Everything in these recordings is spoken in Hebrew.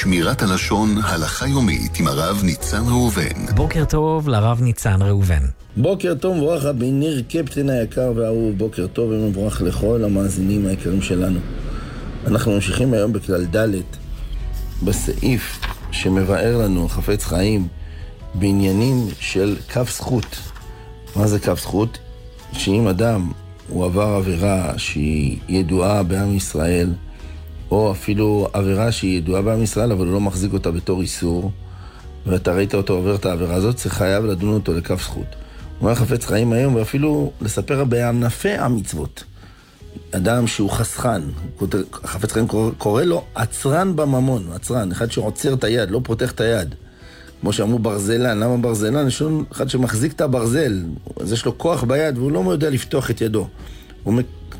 שמירת הלשון, הלכה יומית עם הרב ניצן ראובן. בוקר טוב לרב ניצן ראובן. בוקר טוב מבורך רבי ניר קפטן היקר והאהוב, בוקר טוב ומבורך לכל המאזינים היקרים שלנו. אנחנו ממשיכים היום בכלל ד' בסעיף שמבאר לנו חפץ חיים בעניינים של כף זכות. מה זה כף זכות? שאם אדם הוא עבר עבירה שהיא ידועה בעם ישראל, או אפילו עבירה שהיא ידועה בעם ישראל אבל הוא לא מחזיק אותה בתור איסור, ואתה ראית אותו עובר את העבירה הזאת, צריך חייב לדון אותו לכף זכות. הוא אומר חפץ חיים היום, ואפילו לספר בענפי המצוות. אדם שהוא חסכן, חפץ חיים קורא לו עצרן בממון, עצרן, אחד שעוצר את היד, לא פותח את היד. כמו שאמרו ברזלן, למה ברזלן? יש אחד שמחזיק את הברזל, אז יש לו כוח ביד והוא לא יודע לפתוח את ידו. הוא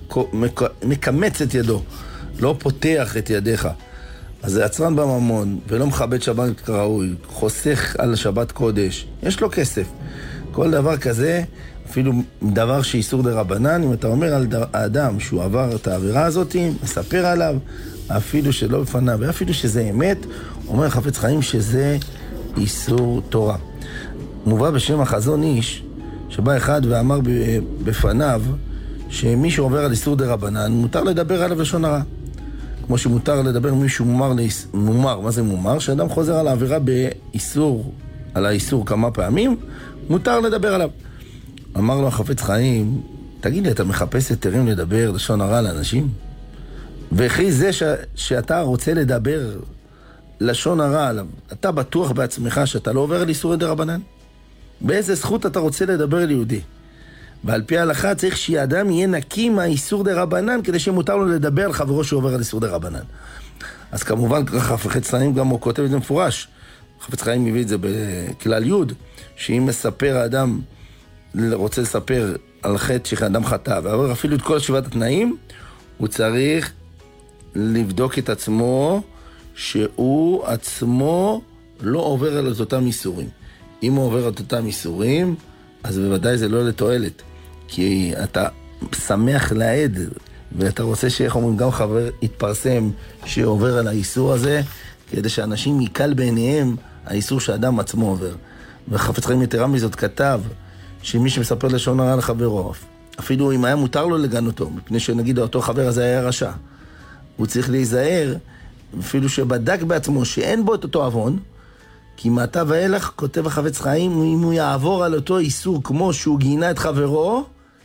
מקמץ את ידו, לא פותח את ידיך. אז זה עצרן בממון, ולא מכבד שבת כראוי, חוסך על שבת קודש, יש לו כסף. כל דבר כזה, אפילו דבר שאיסור דרבנן, אם אתה אומר על האדם שהוא עבר את העבירה הזאת, מספר עליו, אפילו שלא בפניו, ואפילו שזה אמת, אומר חפץ חיים שזה איסור תורה. מובא בשם החזון איש, שבא אחד ואמר בפניו, שמי שעובר על איסור דרבנן, מותר לדבר עליו לשון הרע. כמו שמותר לדבר מישהו מומר. מה זה מומר? שאדם חוזר על העבירה באיסור, על האיסור כמה פעמים, מותר לדבר עליו. אמר לו החפץ חיים, תגיד לי, אתה מחפש היתרים לדבר לשון הרע לאנשים? וכי זה שאתה רוצה לדבר לשון הרע עליו, אתה בטוח בעצמך שאתה לא עובר על איסור דרבנן? באיזה זכות אתה רוצה לדבר ליהודי? ועל פי ההלכה צריך שאדם יהיה נקי מהאיסור דרבנן, כדי שמותר לו לדבר על חברו שעובר על איסור דרבנן. אז כמובן חפץ חיים גם הוא כותב את זה מפורש. חפץ חיים מביא את זה בכלל י', שאם מספר האדם, רוצה לספר על חטא שאדם חטא, ועבר אפילו את כל שבעת התנאים, הוא צריך לבדוק את עצמו, שהוא עצמו לא עובר על אותם איסורים. אם הוא עובר על אותם איסורים, אז בוודאי זה לא לתועלת, כי אתה שמח לעד, ואתה רוצה שאיך אומרים, גם חבר יתפרסם שעובר על האיסור הזה, כדי שאנשים יקל בעיניהם האיסור שאדם עצמו עובר. וחפץ חיים יתרה מזאת כתב, שמי שמספר לשון הרע לחברו, אפילו אם היה מותר לו לגן אותו, מפני שנגיד אותו חבר הזה היה רשע, הוא צריך להיזהר, אפילו שבדק בעצמו שאין בו את אותו עוון, כי מעתה ואילך, כותב החפץ חיים, אם הוא יעבור על אותו איסור כמו שהוא גינה את חברו,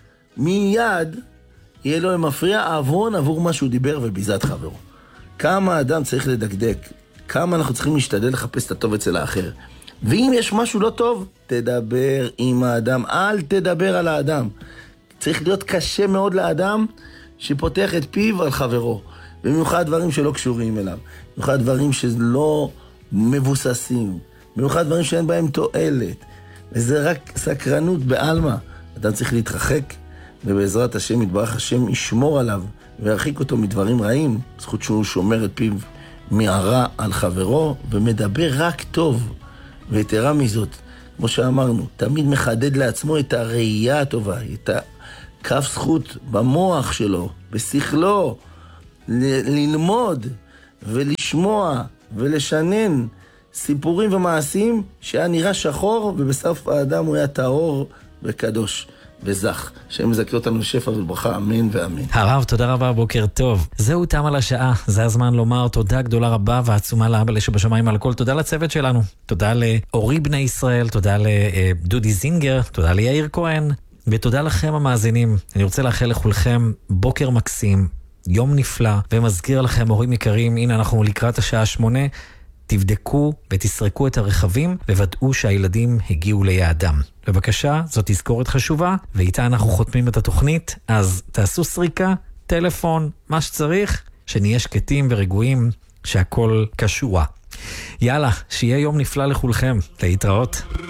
מיד יהיה לו מפריע עוון עבור מה שהוא דיבר וביזת חברו. כמה אדם צריך לדקדק, כמה אנחנו צריכים להשתדל לחפש את הטוב אצל האחר. ואם יש משהו לא טוב, תדבר עם האדם, אל תדבר על האדם. צריך להיות קשה מאוד לאדם שפותח את פיו על חברו. במיוחד דברים שלא קשורים אליו, במיוחד דברים שלא מבוססים, במיוחד דברים שאין בהם תועלת, וזה רק סקרנות בעלמא. אדם צריך להתרחק, ובעזרת השם יתברך השם ישמור עליו וירחיק אותו מדברים רעים, זכות שהוא שומר את פיו מהרע על חברו ומדבר רק טוב. ויתרה מזאת, כמו שאמרנו, תמיד מחדד לעצמו את הראייה הטובה, את הכף זכות במוח שלו, בשכלו, ללמוד ולשמוע ולשנן סיפורים ומעשים שהיה נראה שחור, ובסוף האדם הוא היה טהור וקדוש וזך. שהם מזכה אותנו לשפע ולברכה, אמן ואמן. הרב, תודה רבה, בוקר טוב. זהו תם על השעה, זה הזמן לומר תודה גדולה רבה ועצומה לאבא שבשמיים על הכל. תודה לצוות שלנו, תודה לאורי בני ישראל, תודה לדודי זינגר, תודה ליאיר כהן, ותודה לכם המאזינים. אני רוצה לאחל לכולכם בוקר מקסים, יום נפלא, ומזכיר לכם הורים יקרים, הנה אנחנו לקראת השעה 8, תבדקו ותסרקו את הרכבים וודאו שהילדים הגיעו ליעדם. בבקשה, זאת תזכורת חשובה, ואיתה אנחנו חותמים את התוכנית, אז תעשו סריקה, טלפון, מה שצריך, שנהיה שקטים ורגועים, שהכל קשורה. יאללה, שיהיה יום נפלא לכולכם, להתראות.